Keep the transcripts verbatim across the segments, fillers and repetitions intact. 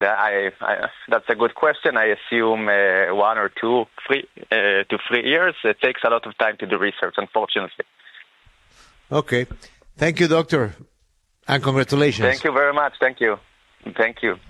I, I, that's a good question. I assume uh, one or two, three uh, to three years. It takes a lot of time to do research, unfortunately. Okay. Thank you, doctor. And congratulations. Thank you very much. Thank you. Thank you.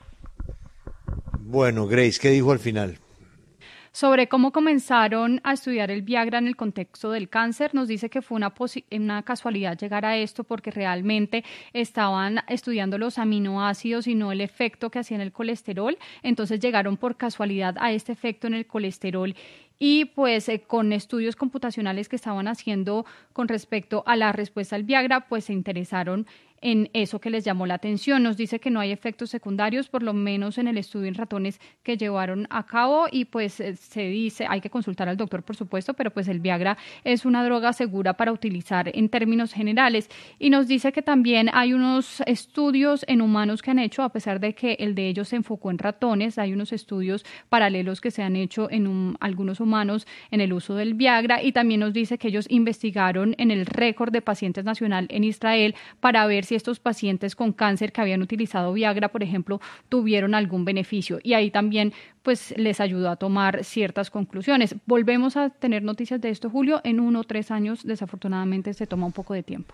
Bueno, Grace, ¿qué dijo al final? Sobre cómo comenzaron a estudiar el Viagra en el contexto del cáncer, nos dice que fue una, posi- una casualidad llegar a esto porque realmente estaban estudiando los aminoácidos y no el efecto que hacía en el colesterol. Entonces llegaron por casualidad a este efecto en el colesterol y pues eh, con estudios computacionales que estaban haciendo con respecto a la respuesta al Viagra, pues se interesaron en eso que les llamó la atención. Nos dice que no hay efectos secundarios, por lo menos en el estudio en ratones que llevaron a cabo, y pues eh, se dice, hay que consultar al doctor por supuesto, pero pues el Viagra es una droga segura para utilizar en términos generales. Y nos dice que también hay unos estudios en humanos que han hecho, a pesar de que el de ellos se enfocó en ratones, hay unos estudios paralelos que se han hecho en un, algunos humanos en el uso del Viagra, y también nos dice que ellos investigaron en el récord de pacientes nacional en Israel para ver si estos pacientes con cáncer que habían utilizado Viagra, por ejemplo, tuvieron algún beneficio, y ahí también pues les ayudó a tomar ciertas conclusiones. Volvemos a tener noticias de esto, Julio, en uno o tres años. Desafortunadamente se toma un poco de tiempo.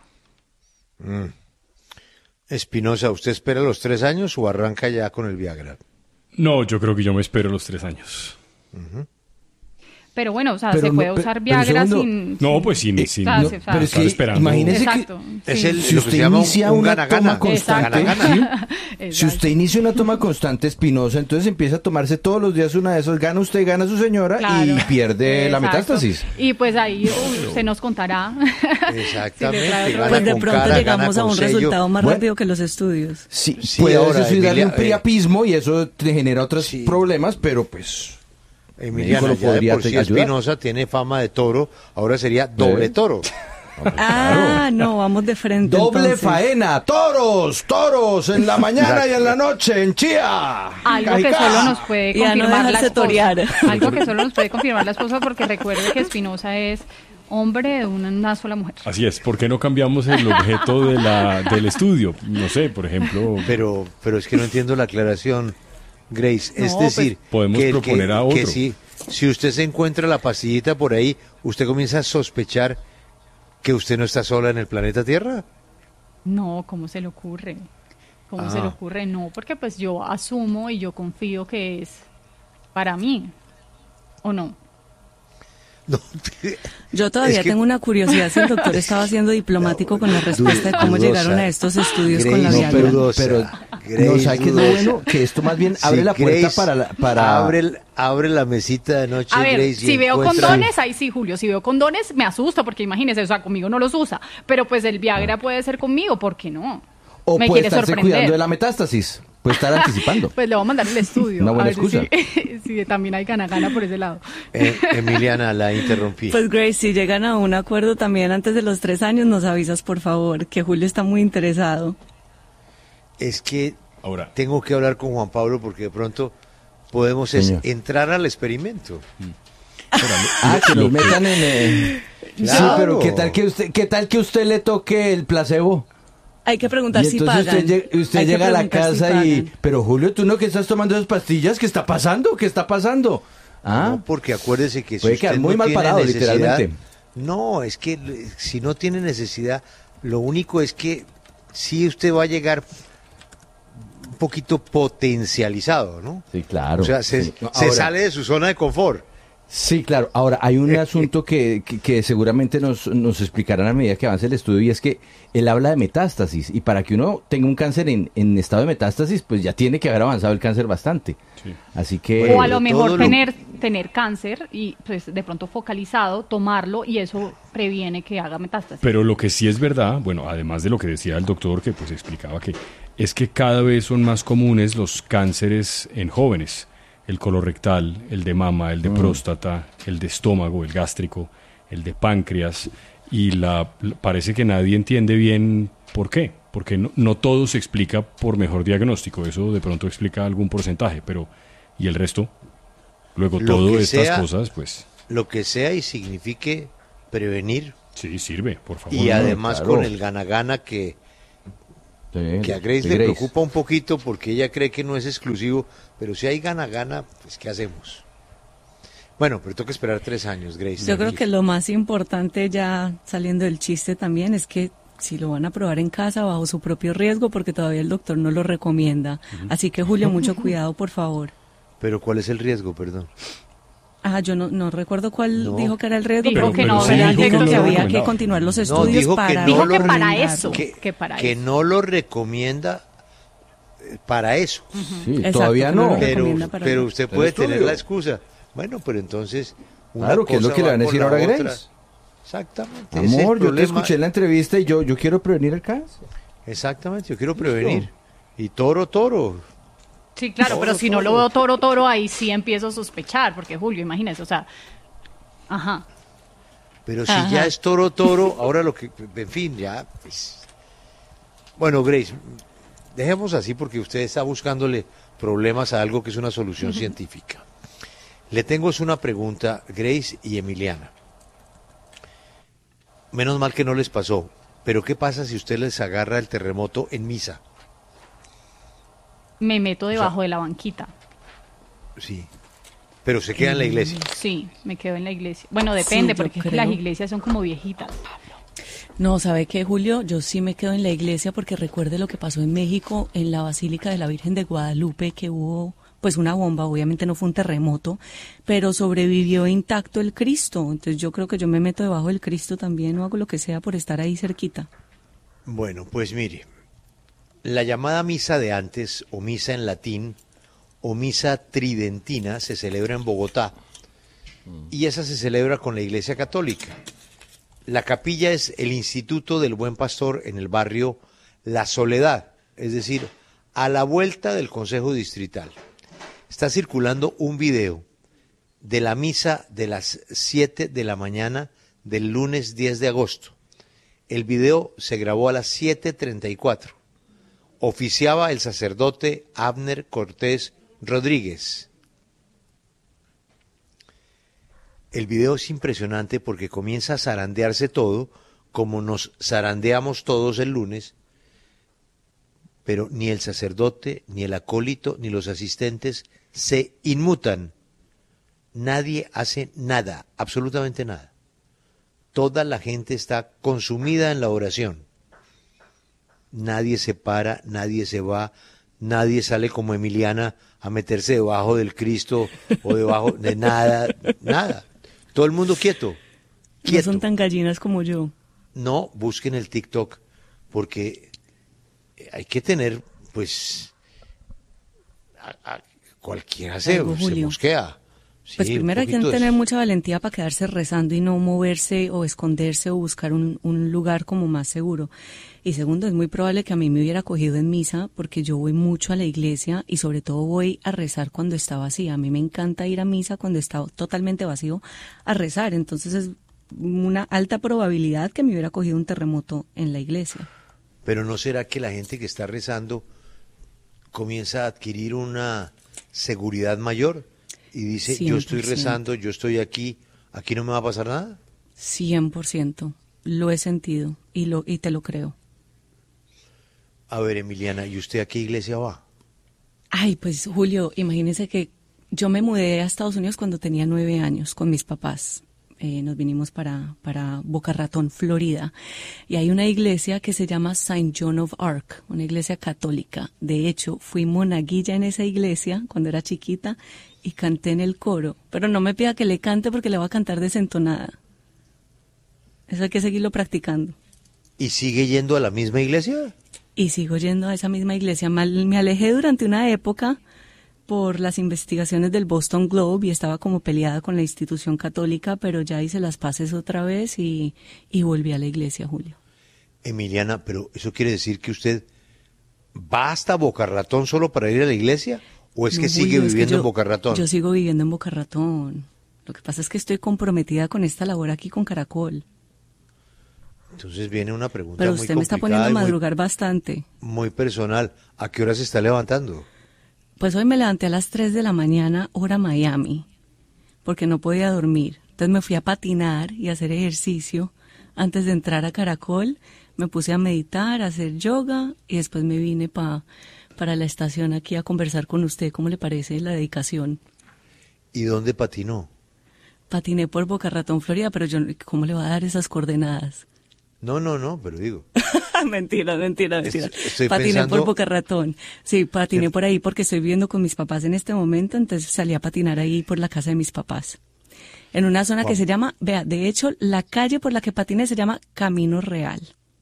Mm. Espinosa, ¿usted espera los tres años o arranca ya con el Viagra? No, yo creo que yo me espero los tres años. Uh-huh. Pero bueno, o sea, pero se puede no, usar pero, Viagra pero sin... No, pues sin... Eh, sin o sea, no, se- o sea, pero es que esperando. imagínese Exacto. que Es sí. el, si lo que se usted llama inicia un una gana-gana. toma constante, Exacto. si usted inicia una toma constante, Espinosa, entonces empieza a tomarse todos los días una de esas, gana usted, gana su señora, Claro. y pierde la Exacto. metástasis. Y pues ahí uh, se nos contará. Exactamente. Si le trae otro Gana Pues de con pronto cara, llegamos gana a con un sello. resultado más Bueno. rápido que los estudios. Sí, Sí, puede ahora, eso sí darle Emilia, un priapismo y eso te genera otros sí. problemas, pero pues... Emiliana, lo ya de podría por sí ayudar. Espinosa tiene fama de toro, ahora sería doble ¿Eh? toro. Ah, no, vamos de frente. Doble entonces. faena, toros, toros, en la mañana y en la noche, en Chía. Algo que Caicá. solo nos puede Y a no confirmar la dejarse esposa. torear. Algo que solo nos puede confirmar la esposa, porque recuerde que Espinosa es hombre de una, una sola mujer. Así es, ¿por qué no cambiamos el objeto de la, del estudio? No sé, por ejemplo... Pero, pero es que no entiendo la aclaración, Grace. No, es pues, decir, podemos que, proponer que, a otro. que si, si usted se encuentra la pastillita por ahí, ¿usted comienza a sospechar que usted no está sola en el planeta Tierra? No, ¿cómo se le ocurre? ¿Cómo Ah. se le ocurre? No, porque pues yo asumo y yo confío que es para mí, ¿o no? No. Yo todavía Es que- tengo una curiosidad si el doctor estaba siendo diplomático con la respuesta de cómo Dudosa. llegaron a estos estudios con la Grace, No, Viagra. pero, dudosa. pero Grace, no, ¿sabe qué es lo dudosa. bueno? Que esto más bien Sí, abre la puerta Grace, para... la- para... Abre, el- abre la mesita de noche, A ver, Grace, y si veo encuentra- condones, ahí sí, Julio, si veo condones me asusto, porque imagínese, o sea, conmigo no los usa, pero pues el Viagra puede ser conmigo, ¿por qué no? O Me puede quiere estarse sorprender. cuidando de la metástasis. Puede estar anticipando. Pues le voy a mandar el estudio. Una buena a ver si- excusa. Si, también hay gana-gana por ese lado. Eh, Emiliana, la interrumpí. Pues Grace, si llegan a un acuerdo también antes de los tres años, nos avisas por favor, que Julio está muy interesado. Es que Ahora, tengo que hablar con Juan Pablo porque de pronto podemos es Señor. entrar al experimento. Ah, que lo nos que- metan en... eh, Sí, Claro. pero ¿qué tal que usted, qué tal que usted le toque el placebo? Hay que preguntar Y si entonces pagan. usted, llega- usted Hay que llega a la preguntar si casa y... pagan. Pero Julio, ¿tú no que estás tomando esas pastillas? ¿Qué está pasando? ¿Qué está pasando? ¿Ah? No, porque acuérdese que si Puede usted quedar muy no mal tiene parado, necesidad- literalmente. No, es que eh, si no tiene necesidad, lo único es que sí usted va a llegar un poquito potencializado, ¿no? Sí, claro. O sea, se, Sí. No, se ahora- sale de su zona de confort. Sí, claro. Ahora, hay un asunto que, que, que seguramente nos, nos explicarán a medida que avance el estudio, y es que él habla de metástasis, y para que uno tenga un cáncer en, en estado de metástasis, pues ya tiene que haber avanzado el cáncer bastante. Sí. Así que... Bueno, O a lo todo mejor lo- tener, tener cáncer y pues de pronto focalizado, tomarlo, y eso previene que haga metástasis. pero lo que sí es verdad, bueno, además de lo que decía el doctor, que pues explicaba que es que cada vez son más comunes los cánceres en jóvenes. El colorectal, el de mama, el de próstata, el de estómago, el gástrico, el de páncreas, y la, parece que nadie entiende bien por qué, porque no, no todo se explica por mejor diagnóstico, eso de pronto explica algún porcentaje, pero ¿y el resto? Luego Lo todas que estas sea- cosas, pues Lo que sea y signifique prevenir sí, sirve, por favor. y no, además claro. con el gana-gana que Sí, que a Grace de le Grace. preocupa un poquito porque ella cree que no es exclusivo, pero si hay gana-gana, pues ¿qué hacemos? Bueno, pero tengo que esperar tres años, Grace. Yo creo tranquila. que lo más importante, ya saliendo del chiste también, es que si lo van a probar en casa bajo su propio riesgo, porque todavía el doctor no lo recomienda. Así que, Julio, mucho cuidado, por favor. Pero ¿cuál es el riesgo, perdón? Ah, yo no, no recuerdo cuál No. dijo que era el riesgo, Dijo pero, que no, pero él dijo dijo que que no lo había que recomendaba. continuar los No, estudios dijo que para... no Dijo lo que para recomendar. eso, que, que para que eso. no lo recomienda eh, para eso. Sí, Exacto, todavía que no no. lo Pero, recomienda para pero nada. usted Pero puede estudio. tener la excusa. Bueno, pero entonces... una Claro, que es lo cosa que le va van a con decir la ahora a otra. Grace. Exactamente. ese es el Amor, yo te problema. escuché en la entrevista y yo, yo quiero prevenir el cáncer. Exactamente, yo quiero prevenir. Y toro, toro. Sí, claro, Toro, pero si no toro. lo veo toro, toro, ahí sí empiezo a sospechar, porque Julio, imagínese, o sea, ajá. Pero si Ajá. ya es toro, toro, ahora lo que, en fin, ya, pues... Bueno, Grace, dejemos así porque usted está buscándole problemas a algo que es una solución científica. Le tengo es una pregunta, Grace y Emiliana. Menos mal que no les pasó, pero ¿qué pasa si usted les agarra el terremoto en misa? Me meto debajo de la banquita. Sí, pero se queda en la iglesia. Sí, me quedo en la iglesia. Bueno, depende, Sí, yo porque es que creo. las iglesias son como viejitas. No, ¿sabe qué, Julio? Yo sí me quedo en la iglesia porque recuerde lo que pasó en México, en la Basílica de la Virgen de Guadalupe, que hubo pues una bomba, obviamente no fue un terremoto, pero sobrevivió intacto el Cristo. Entonces yo creo que yo me meto debajo del Cristo también o hago lo que sea por estar ahí cerquita. Bueno, pues mire, la llamada misa de antes, o misa en latín, o misa tridentina, se celebra en Bogotá, y esa se celebra con la Iglesia Católica. La capilla es el Instituto del Buen Pastor en el barrio La Soledad, es decir, a la vuelta del Consejo Distrital. Está circulando un video de la misa de las siete de la mañana del lunes diez de agosto. El video se grabó a las siete treinta y cuatro. Oficiaba el sacerdote Abner Cortés Rodríguez. El video es impresionante porque comienza a zarandearse todo, como nos zarandeamos todos el lunes, pero ni el sacerdote, ni el acólito, ni los asistentes se inmutan. Nadie hace nada, absolutamente nada. Toda la gente está consumida en la oración. Nadie se para, nadie se va, nadie sale como Emiliana a meterse debajo del Cristo o debajo de nada, nada. Todo el mundo quieto, quieto. No son tan gallinas como yo. No busquen el TikTok porque hay que tener, pues, a, a, cualquiera se, Algo, se Julio. mosquea. Sí, Pues un primero hay que poquito de- tener mucha valentía para quedarse rezando y no moverse o esconderse o buscar un, un lugar como más seguro. Y segundo, es muy probable que a mí me hubiera cogido en misa porque yo voy mucho a la iglesia y sobre todo voy a rezar cuando está vacía. A mí me encanta ir a misa cuando está totalmente vacío a rezar. Entonces es una alta probabilidad que me hubiera cogido un terremoto en la iglesia. Pero ¿no será que la gente que está rezando comienza a adquirir una seguridad mayor y dice, yo estoy cien por ciento. rezando, yo estoy aquí, aquí no me va a pasar nada? cien por ciento. Lo he sentido y, lo, y te lo creo. A ver, Emiliana, ¿y usted a qué iglesia va? Ay, pues Julio, imagínese que yo me mudé a Estados Unidos cuando tenía nueve años con mis papás. Eh, nos vinimos para, para Boca Ratón, Florida. Y hay una iglesia que se llama Saint John of Arc, una iglesia católica. De hecho, fui monaguilla en esa iglesia cuando era chiquita y canté en el coro. Pero no me pida que le cante porque le voy a cantar desentonada. Eso hay que seguirlo practicando. ¿Y sigue yendo a la misma iglesia? Y sigo yendo a esa misma iglesia. Mal- Me alejé durante una época por las investigaciones del Boston Globe y estaba como peleada con la institución católica, pero ya hice las paces otra vez y, y volví a la iglesia, Julio. Emiliana, pero ¿eso quiere decir que usted va hasta Boca Ratón solo para ir a la iglesia? ¿O es No, que sigue Julio, es que viviendo yo- en Boca Ratón? Yo sigo viviendo en Boca Ratón. Lo que pasa es que estoy comprometida con esta labor aquí con Caracol. Entonces viene una pregunta Pero muy usted me está complicada poniendo a y muy- madrugar bastante. muy personal. ¿A qué hora se está levantando? Pues hoy me levanté a las tres de la mañana, hora Miami, porque no podía dormir. Entonces me fui a patinar y a hacer ejercicio antes de entrar a Caracol, me puse a meditar, a hacer yoga y después me vine pa, para la estación aquí a conversar con usted. ¿Cómo le parece la dedicación? ¿Y dónde patinó? Patiné por Boca Ratón, Florida, pero yo, ¿cómo le va a dar esas coordenadas? No, no, no, pero digo. mentira, mentira, mentira. Estoy, estoy patiné pensando... por Boca Ratón. Sí, patiné por ahí porque estoy viviendo con mis papás en este momento, entonces salí a patinar ahí por la casa de mis papás. En una zona wow. que se llama, vea, de hecho, la calle por la que patiné se llama Camino Real.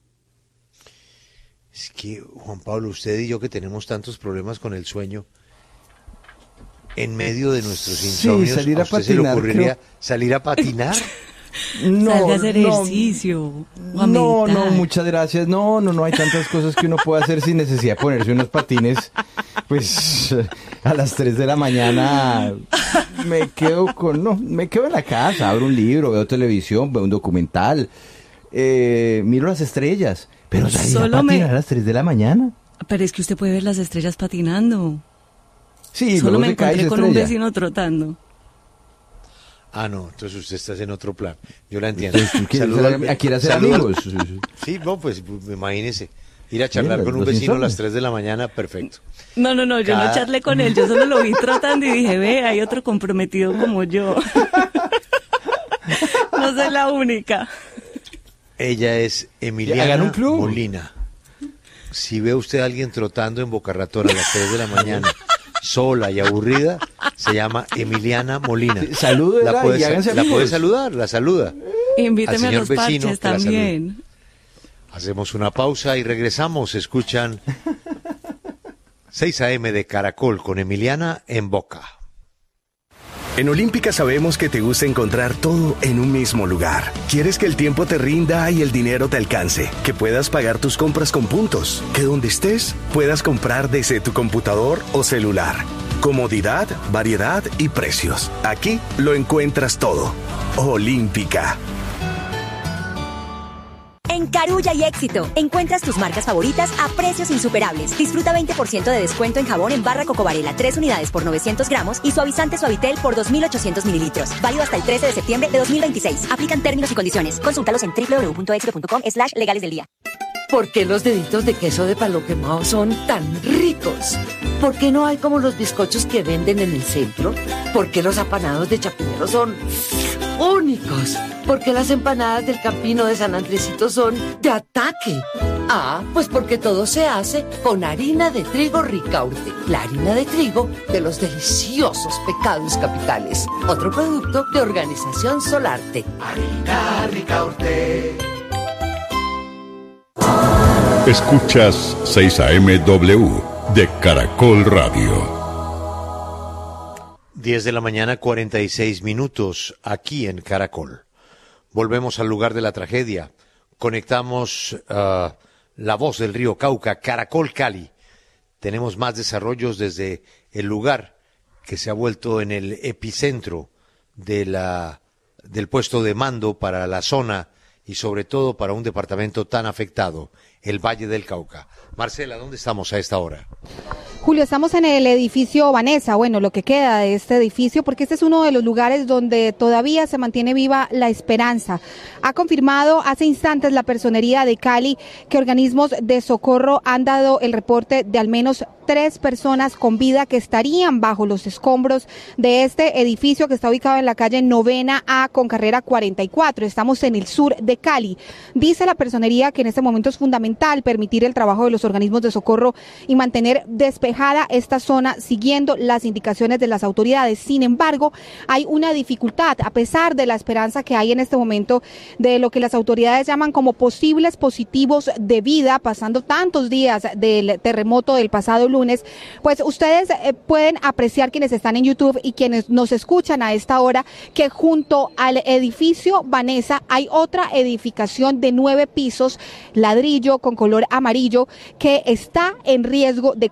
Es que, Juan Pablo, usted y yo que tenemos tantos problemas con el sueño, en medio de nuestros insomnios, sí, salir a, a usted patinar, se le ocurriría creo... salir a patinar. No, salga a hacer no, ejercicio. O a no, meditar. no, muchas gracias. No, no, no hay tantas cosas que uno puede hacer sin necesidad de ponerse unos patines. Pues a las tres de la mañana me quedo con, no, me quedo en la casa, abro un libro, veo televisión, veo un documental, eh, miro las estrellas. Pero salir Solo a patinar me... a las tres de la mañana. Pero es que usted puede ver las estrellas patinando. Sí, Solo me se encontré cae con estrella. un vecino trotando. Ah, no, entonces usted está en otro plan. Yo la entiendo. ¿A quiere hacer amigos? Sí, no, pues imagínese. Ir a charlar Mira, con un vecino a las tres de la mañana, perfecto. No, no, no, yo Cada... no charlé con él. Yo solo lo vi trotando y dije, ve, hay otro comprometido como yo. No soy la única. Ella es Emiliana Molina. Si ve usted a alguien trotando en Boca Ratón a las tres de la mañana, sola y aburrida, se llama Emiliana Molina. Salúdela la puede, y háganse la puede saludar, la saluda. Invíteme a los parches también. Hacemos una pausa y regresamos. Escuchan seis a eme de Caracol con Emiliana en Boca. En Olímpica sabemos que te gusta encontrar todo en un mismo lugar. Quieres que el tiempo te rinda y el dinero te alcance, que puedas pagar tus compras con puntos, que donde estés puedas comprar desde tu computador o celular. Comodidad, variedad y precios. Aquí lo encuentras todo. Olímpica. En Carulla y Éxito, encuentras tus marcas favoritas a precios insuperables. Disfruta veinte por ciento de descuento en jabón en barra Coco Varela, tres unidades por novecientos gramos y suavizante Suavitel por dos mil ochocientos mililitros. Válido hasta el trece de septiembre de dos mil veintiséis. Aplican términos y condiciones. Consúltalos en doble u doble u doble u punto éxito punto com slash legales del día. ¿Por qué los deditos de queso de palo quemado son tan ricos? ¿Por qué no hay como los bizcochos que venden en el centro? ¿Por qué los apanados de Chapinero son únicos? ¿Por qué las empanadas del Campino de San Andresito son de ataque? Ah, pues porque todo se hace con harina de trigo Ricaurte, la harina de trigo de los deliciosos Pecados Capitales. Otro producto de Organización Solarte. Harina Ricaurte. Escuchas seis a eme W de Caracol Radio. diez de la mañana, cuarenta y seis minutos, aquí en Caracol. Volvemos al lugar de la tragedia. Conectamos uh, la voz del río Cauca, Caracol Cali. Tenemos más desarrollos desde el lugar que se ha vuelto en el epicentro de la, del puesto de mando para la zona y sobre todo para un departamento tan afectado, el Valle del Cauca. Marcela, ¿dónde estamos a esta hora? Julio, estamos en el edificio Vanessa, bueno, lo que queda de este edificio, porque este es uno de los lugares donde todavía se mantiene viva la esperanza. Ha confirmado hace instantes la Personería de Cali que organismos de socorro han dado el reporte de al menos tres personas con vida que estarían bajo los escombros de este edificio que está ubicado en la calle Novena A con carrera cuarenta y cuatro. Estamos en el sur de Cali. Dice la Personería que en este momento es fundamental permitir el trabajo de los organismos de socorro y mantener despejada esta zona siguiendo las indicaciones de las autoridades. Sin embargo, hay una dificultad, a pesar de la esperanza que hay en este momento de lo que las autoridades llaman como posibles positivos de vida, pasando tantos días del terremoto del pasado lunes, pues ustedes eh, pueden apreciar, quienes están en YouTube y quienes nos escuchan a esta hora, que junto al edificio Vanessa hay otra edificación de nueve pisos, ladrillo con color amarillo, que está en riesgo de colapsar.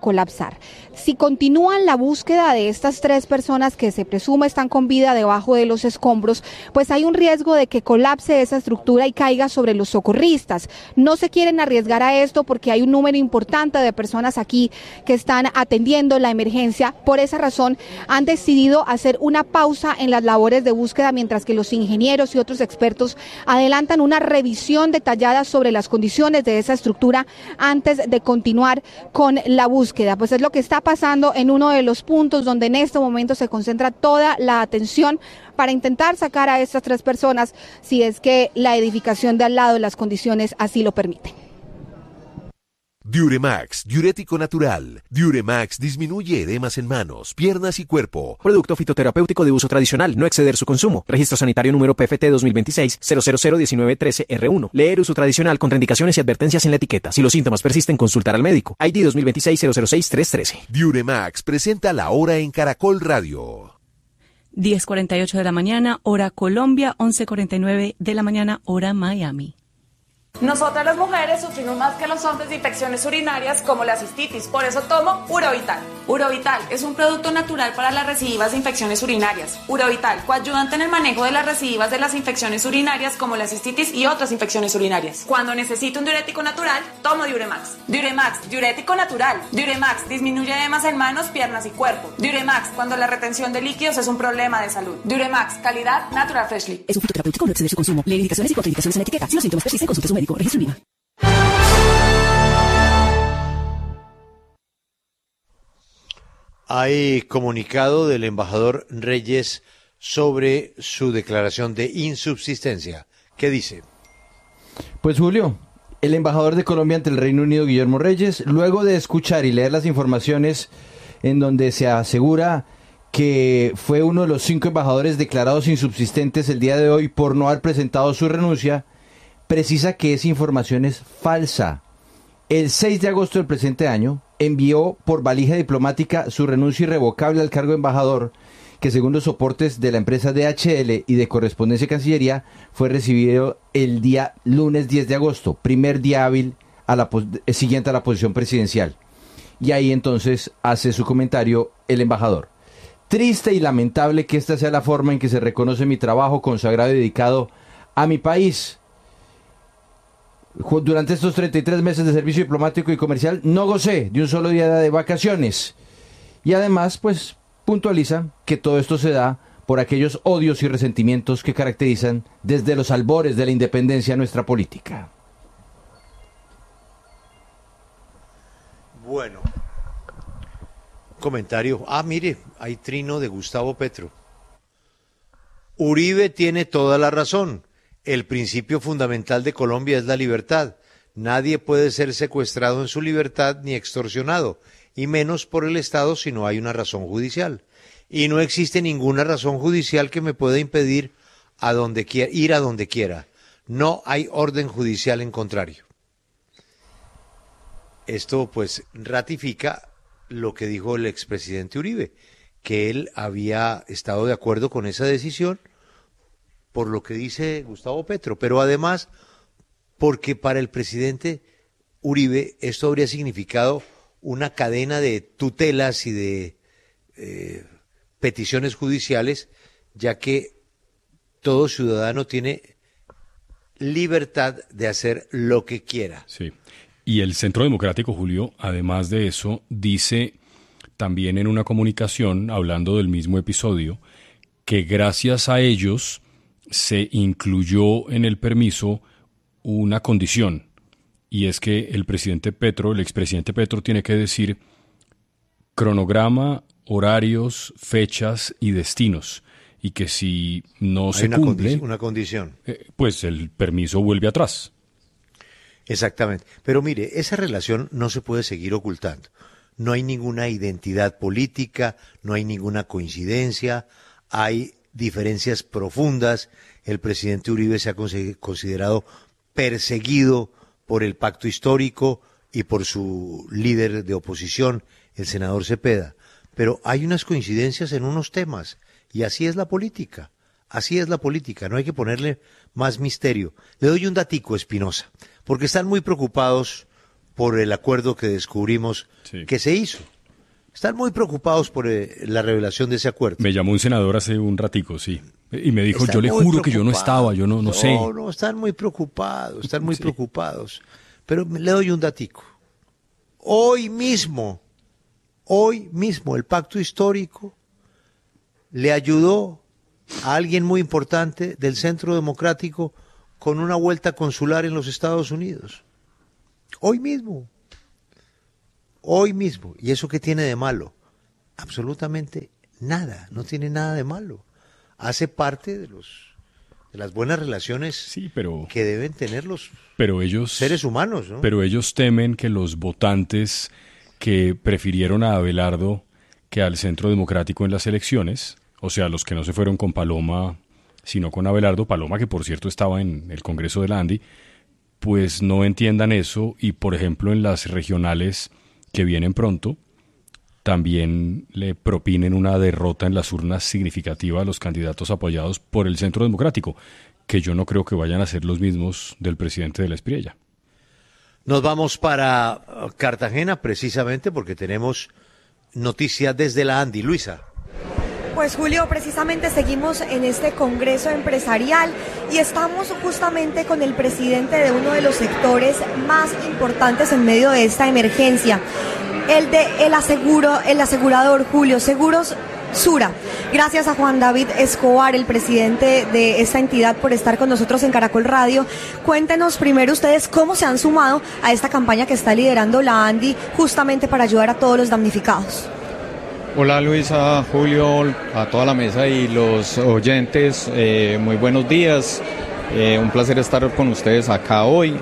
pasar. Si continúan la búsqueda de estas tres personas que se presume están con vida debajo de los escombros, pues hay un riesgo de que colapse esa estructura y caiga sobre los socorristas. No se quieren arriesgar a esto porque hay un número importante de personas aquí que están atendiendo la emergencia. Por esa razón han decidido hacer una pausa en las labores de búsqueda mientras que los ingenieros y otros expertos adelantan una revisión detallada sobre las condiciones de esa estructura antes de continuar con la búsqueda. Pues es lo que está pasando en uno de los puntos donde en este momento se concentra toda la atención para intentar sacar a estas tres personas si es que la edificación de al lado, las condiciones así lo permiten. Diuremax, diurético natural. Diuremax disminuye edemas en manos, piernas y cuerpo. Producto fitoterapéutico de uso tradicional, no exceder su consumo. Registro sanitario número P F T dos mil veintiséis cero cero cero diecinueve trece R uno. Leer uso tradicional, contraindicaciones y advertencias en la etiqueta. Si los síntomas persisten, consultar al médico. I D dos mil veintiséis cero cero seis tres trece. Diuremax presenta la hora en Caracol Radio. diez cuarenta y ocho de la mañana, hora Colombia, once cuarenta y nueve de la mañana, hora Miami. Nosotras las mujeres sufrimos más que los hombres de infecciones urinarias como la cistitis, por eso tomo Urovital. Urovital es un producto natural para las recidivas de infecciones urinarias. Urovital, coayudante en el manejo de las recidivas de las infecciones urinarias como la cistitis y otras infecciones urinarias. Cuando necesito un diurético natural, tomo Diuremax. Diuremax, diurético natural. Diuremax disminuye edemas en manos, piernas y cuerpo. Diuremax, cuando la retención de líquidos es un problema de salud. Diuremax, calidad Natural Freshly. Es un fitoterapéutico, no exceder su consumo. Lee indicaciones y contraindicaciones en la etiqueta. Si los síntomas persisten, consulte a su médico. Registro I V A. Hay comunicado del embajador Reyes sobre su declaración de insubsistencia. ¿Qué dice? Pues Julio, el embajador de Colombia ante el Reino Unido, Guillermo Reyes, luego de escuchar y leer las informaciones en donde se asegura que fue uno de los cinco embajadores declarados insubsistentes el día de hoy por no haber presentado su renuncia, precisa que esa información es falsa. El seis de agosto del presente año envió por valija diplomática su renuncia irrevocable al cargo de embajador, que según los soportes de la empresa D H L y de correspondencia de Cancillería, fue recibido el día lunes diez de agosto, primer día hábil a la siguiente a la posición presidencial. Y ahí entonces hace su comentario el embajador. Triste y lamentable que esta sea la forma en que se reconoce mi trabajo consagrado y dedicado a mi país. Durante estos treinta y tres meses de servicio diplomático y comercial no gocé de un solo día de vacaciones. Y además, pues, puntualiza que todo esto se da por aquellos odios y resentimientos que caracterizan desde los albores de la independencia nuestra política. Bueno, comentario. Ah, mire, hay trino de Gustavo Petro. Uribe tiene toda la razón. El principio fundamental de Colombia es la libertad. Nadie puede ser secuestrado en su libertad ni extorsionado, y menos por el Estado si no hay una razón judicial. Y no existe ninguna razón judicial que me pueda impedir a donde quiera, ir a donde quiera. No hay orden judicial en contrario. Esto pues ratifica lo que dijo el expresidente Uribe, que él había estado de acuerdo con esa decisión, por lo que dice Gustavo Petro, pero además porque para el presidente Uribe esto habría significado una cadena de tutelas y de eh, peticiones judiciales, ya que todo ciudadano tiene libertad de hacer lo que quiera. Sí, y el Centro Democrático, Julio, además de eso, dice también en una comunicación, hablando del mismo episodio, que gracias a ellos se incluyó en el permiso una condición, y es que el presidente Petro, el expresidente Petro, tiene que decir cronograma, horarios, fechas y destinos, y que si no Hay se una cumple, condi- una condición. eh, pues el permiso vuelve atrás. Exactamente. Pero mire, esa relación no se puede seguir ocultando. No hay ninguna identidad política, no hay ninguna coincidencia, hay diferencias profundas. El presidente Uribe se ha conse- considerado perseguido por el pacto histórico y por su líder de oposición, el senador Cepeda. Pero hay unas coincidencias en unos temas, y así es la política. Así es la política, no hay que ponerle más misterio. Le doy un datico, Espinosa, porque están muy preocupados por el acuerdo que descubrimos Sí. que se hizo. Están muy preocupados por eh, la revelación de ese acuerdo. Me llamó un senador hace un ratico, sí. Y me dijo, Están yo le juro que yo no estaba, yo no, no, no sé. No, no, están muy preocupados, están muy sí. preocupados. Pero le doy un datico. Hoy mismo, hoy mismo, el pacto histórico le ayudó a alguien muy importante del Centro Democrático con una vuelta consular en los Estados Unidos. Hoy mismo. Hoy mismo. ¿Y eso qué tiene de malo? Absolutamente nada. No tiene nada de malo. Hace parte de los de las buenas relaciones sí, pero, que deben tener los pero ellos, seres humanos, ¿no? Pero ellos temen que los votantes que prefirieron a Abelardo que al Centro Democrático en las elecciones, o sea, los que no se fueron con Paloma, sino con Abelardo, Paloma que por cierto estaba en el Congreso de la ANDI, pues no entiendan eso y, por ejemplo, en las regionales que vienen pronto, también le propinen una derrota en las urnas significativa a los candidatos apoyados por el Centro Democrático, que yo no creo que vayan a ser los mismos del presidente de la Espriella. Nos vamos para Cartagena precisamente porque tenemos noticias desde la ANDI. Luisa. Pues Julio, precisamente seguimos en este congreso empresarial y estamos justamente con el presidente de uno de los sectores más importantes en medio de esta emergencia, el de el aseguro, el asegurador Julio, Seguros Sura. Gracias a Juan David Escobar, el presidente de esta entidad, por estar con nosotros en Caracol Radio. Cuéntenos primero ustedes cómo se han sumado a esta campaña que está liderando la ANDI justamente para ayudar a todos los damnificados. Hola Luisa, Julio, a toda la mesa y los oyentes, eh, muy buenos días, eh, un placer estar con ustedes acá hoy.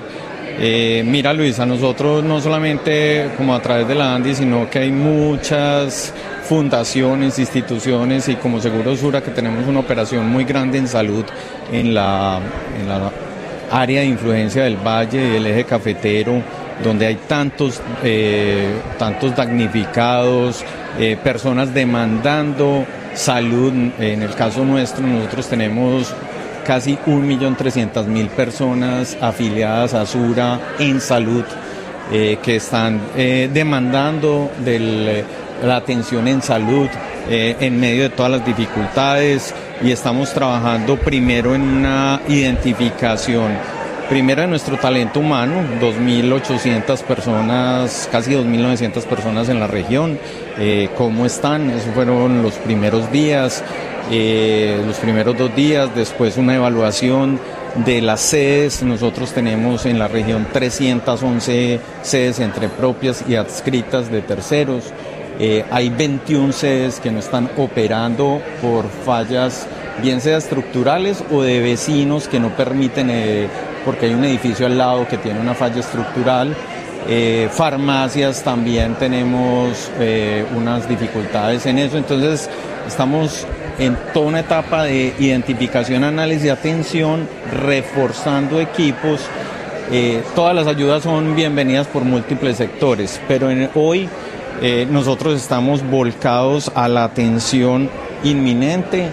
Eh, mira Luisa, nosotros no solamente como a través de la ANDI, sino que hay muchas fundaciones, instituciones y como Seguros Sura que tenemos una operación muy grande en salud en la, en la área de influencia del Valle y del eje cafetero, donde hay tantos, eh, tantos damnificados, eh, personas demandando salud. En el caso nuestro, nosotros tenemos casi un millón trescientas mil personas afiliadas a Sura en salud, eh, que están eh, demandando del, la atención en salud eh, en medio de todas las dificultades, y estamos trabajando primero en una identificación primero de nuestro talento humano, dos mil ochocientas personas, casi dos mil novecientas personas en la región. Eh, ¿Cómo están? Esos fueron los primeros días, eh, los primeros dos días, después una evaluación de las sedes. Nosotros tenemos en la región trescientas once sedes entre propias y adscritas de terceros. Eh, hay veintiuna sedes que no están operando por fallas, bien sea estructurales o de vecinos que no permiten, eh, porque hay un edificio al lado que tiene una falla estructural. Eh, farmacias también tenemos eh, unas dificultades en eso. Entonces estamos en toda una etapa de identificación, análisis y atención, reforzando equipos. Eh, todas las ayudas son bienvenidas por múltiples sectores, pero en, hoy eh, nosotros estamos volcados a la atención inminente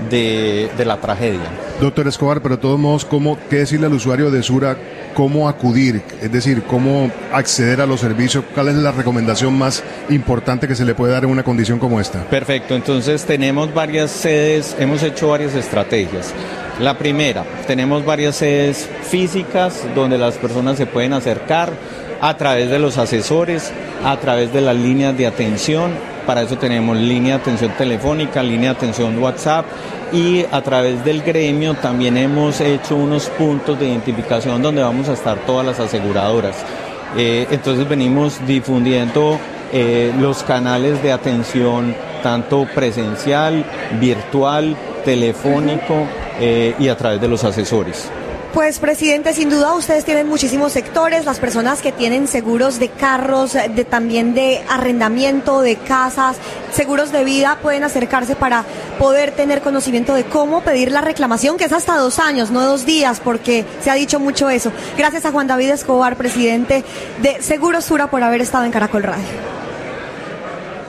de, de la tragedia. Doctor Escobar, pero de todos modos, ¿cómo, qué decirle al usuario de Sura cómo acudir? Es decir, ¿cómo acceder a los servicios? ¿Cuál es la recomendación más importante que se le puede dar en una condición como esta? Perfecto, entonces tenemos varias sedes, hemos hecho varias estrategias. La primera, tenemos varias sedes físicas donde las personas se pueden acercar a través de los asesores, a través de las líneas de atención. Para eso tenemos línea de atención telefónica, línea de atención WhatsApp, y a través del gremio también hemos hecho unos puntos de identificación donde vamos a estar todas las aseguradoras. Eh, entonces venimos difundiendo eh, los canales de atención, tanto presencial, virtual, telefónico eh, y a través de los asesores. Pues, presidente, sin duda ustedes tienen muchísimos sectores, las personas que tienen seguros de carros, de también de arrendamiento, de casas, seguros de vida, pueden acercarse para poder tener conocimiento de cómo pedir la reclamación, que es hasta dos años, no dos días, porque se ha dicho mucho eso. Gracias a Juan David Escobar, presidente de Seguros Sura, por haber estado en Caracol Radio.